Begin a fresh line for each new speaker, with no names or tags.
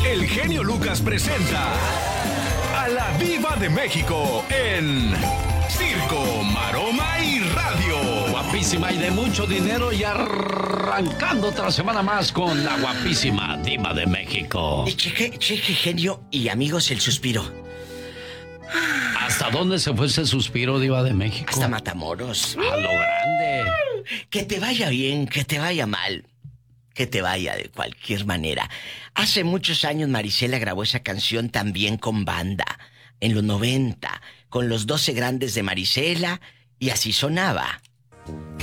el genio Lucas presenta a la Diva de México en Circo, Maroma y Radio.
Guapísima y de mucho dinero y arrancando otra semana más con la guapísima Diva de México.
Y cheque, genio y amigos, el suspiro.
¿Hasta dónde se fue ese suspiro, Diva de México?
Hasta Matamoros.
A lo grande.
Que te vaya bien, que te vaya mal, que te vaya de cualquier manera. Hace muchos años Marisela grabó esa canción también con banda, en los 90, con los 12 grandes de Marisela, y así sonaba.